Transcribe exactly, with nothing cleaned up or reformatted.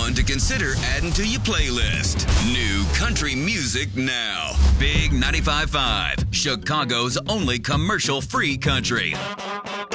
one to consider adding to your playlist. New country music now. Big ninety-five point five, Chicago's only commercial-free country.